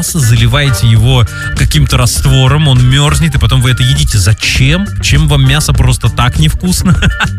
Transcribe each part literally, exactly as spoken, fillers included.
мясо, заливаете его каким-то раствором, он мерзнет, и потом вы это едите. Зачем? Чем вам мясо просто так невкусно?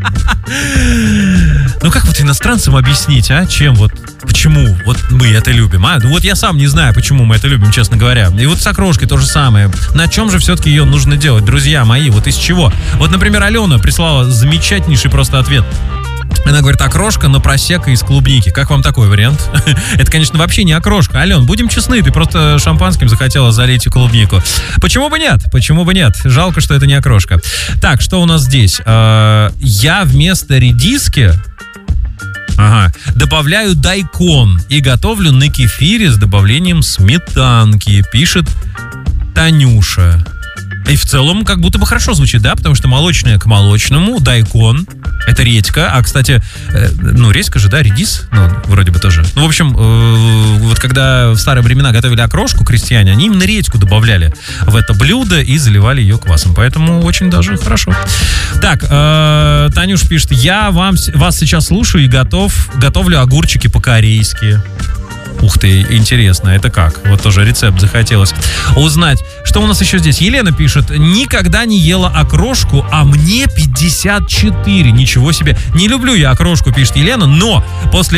Ну как вот иностранцам объяснить, а? Чем вот, почему вот мы это любим, а? Ну вот я сам не знаю, почему мы это любим, честно говоря. И вот с окрошкой то же самое. На чем же все-таки ее нужно делать, друзья мои? Вот из чего? Вот, например, Алена прислала замечательнейший просто ответ. Она говорит, окрошка, но просека из клубники. Как вам такой вариант? Это, конечно, вообще не окрошка. Ален, будем честны, ты просто шампанским захотела залить клубнику. Почему бы нет? Почему бы нет? Жалко, что это не окрошка. Так, что у нас здесь? Я вместо редиски ага, добавляю дайкон и готовлю на кефире с добавлением сметанки, пишет Танюша. И в целом как будто бы хорошо звучит, да? Потому что молочное к молочному, дайкон — это редька. А, кстати, э, ну, редька же, да, редис, ну, вроде бы тоже. Ну, в общем, э, вот когда в старые времена готовили окрошку крестьяне, они именно редьку добавляли в это блюдо и заливали ее квасом. Поэтому очень даже хорошо. Так, э, Танюш пишет, я вам, вас сейчас слушаю и готов, готовлю огурчики по-корейски. Ух ты, интересно, это как? Вот тоже рецепт захотелось узнать. Что у нас еще здесь? Елена пишет, никогда не ела окрошку, а мне пятьдесят четыре. Ничего себе. Не люблю я окрошку, пишет Елена, но после...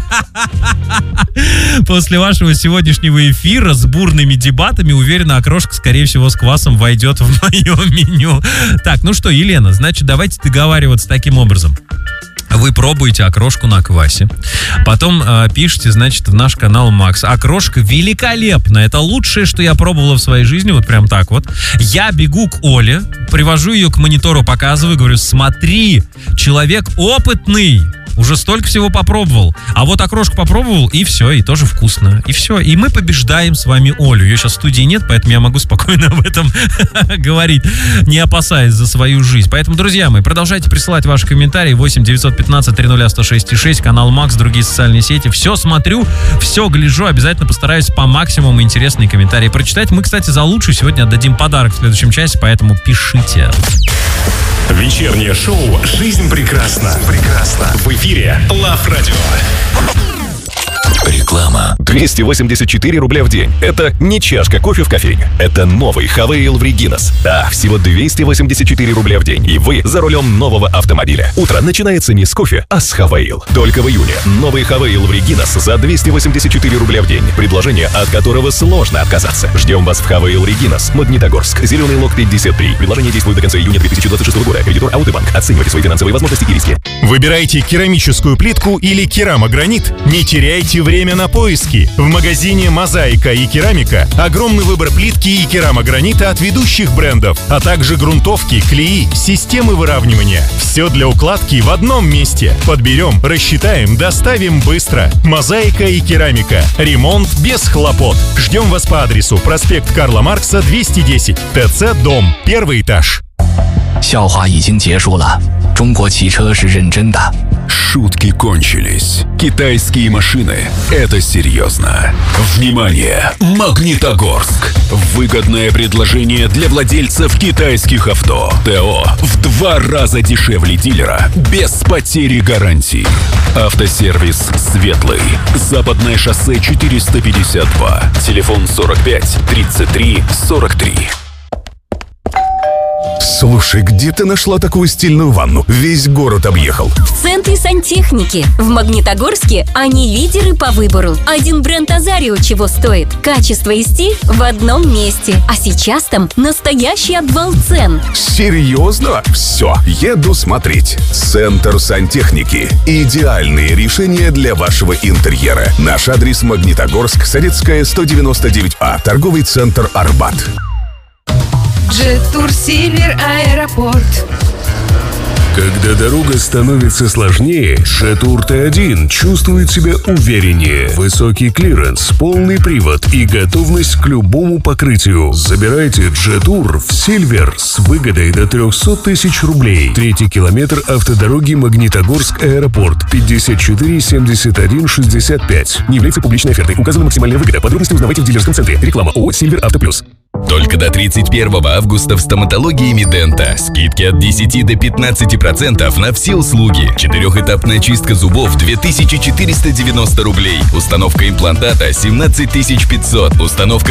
после вашего сегодняшнего эфира с бурными дебатами, уверена, окрошка, скорее всего, с квасом войдет в мое меню. Так, ну что, Елена, значит, давайте договариваться таким образом. Вы пробуете окрошку на квасе. Потом э, пишите, значит, в наш канал Макс. Окрошка великолепная. Это лучшее, что я пробовала в своей жизни. Вот прям так вот. Я бегу к Оле, привожу ее к монитору, показываю, говорю, смотри, человек опытный. Уже столько всего попробовал. А вот окрошку попробовал, и все, и тоже вкусно. И все, и мы побеждаем с вами Олю. Ее сейчас в студии нет, поэтому я могу спокойно об этом говорить, не опасаясь за свою жизнь. Поэтому, друзья мои, продолжайте присылать ваши комментарии. восемь девятьсот пятнадцать триста сто шесть шесть, канал Макс, другие социальные сети. Все смотрю, все гляжу. Обязательно постараюсь по максимуму интересные комментарии прочитать. Мы, кстати, за лучший сегодня отдадим подарок в следующем часе, поэтому пишите. Вечернее шоу «Жизнь прекрасна». Прекрасно. В эфире Love Radio. Реклама. двести восемьдесят четыре рубля в день. Это не чашка кофе в кофейне. Это новый Хавейл в Регинас. Да, всего двести восемьдесят четыре рубля в день. И вы за рулем нового автомобиля. Утро начинается не с кофе, а с Хавейл. Только в июне. Новый Хавейл в Регинас за двести восемьдесят четыре рубля в день. Предложение, от которого сложно отказаться. Ждем вас в Хавейл Регинас, Магнитогорск. Зеленый лог пятьдесят три. Предложение действует до конца июня две тысячи двадцать шестого года. Кредитор Аутобанк. Оценивайте свои финансовые возможности и риски. Выбирайте керамическую плитку или керамогранит. Не теряйте время на поиски. В магазине «Мозаика» и «Керамика» огромный выбор плитки и керамогранита от ведущих брендов, а также грунтовки, клеи, системы выравнивания. Все для укладки в одном месте. Подберем, рассчитаем, доставим быстро. «Мозаика» и «Керамика». Ремонт без хлопот. Ждем вас по адресу проспект Карла Маркса, двести десять, ТЦ «Дом», первый этаж. 笑话已经结束了，中国汽车是认真的。 Шутки кончились. Китайские машины — это серьезно. Внимание! Магнитогорск. Выгодное предложение для владельцев китайских авто. ТО в два раза дешевле дилера, без потери гарантии. Автосервис «Светлый». Западное шоссе четыреста пятьдесят два. Телефон сорок пять тридцать три сорок три. Слушай, где ты нашла такую стильную ванну? Весь город объехал. В центре сантехники. В Магнитогорске они лидеры по выбору. Один бренд Азарио чего стоит. Качество и стиль в одном месте. А сейчас там настоящий обвал цен. Серьезно? Все, еду смотреть. Центр сантехники. Идеальные решения для вашего интерьера. Наш адрес: Магнитогорск, Советская, сто девяносто девять А. Торговый центр «Арбат». Джет-тур Сильвер Аэропорт. Когда дорога становится сложнее, Джет-тур Т один чувствует себя увереннее. Высокий клиренс, полный привод и готовность к любому покрытию. Забирайте Джет-тур в Сильвер с выгодой до триста тысяч рублей. Третий километр автодороги Магнитогорск Аэропорт. пятьдесят четыре семьдесят один шестьдесят пять. Не является публичной офертой. Указана максимальная выгода. Подробности узнавайте в дилерском центре. Реклама ООО «Сильвер Авто Плюс». Только до тридцать первого августа в стоматологии Медента. Скидки от десяти до пятнадцати процентов на все услуги. Четырехэтапная чистка зубов две тысячи четыреста девяносто рублей. Установка имплантата семнадцать тысяч пятьсот. Установка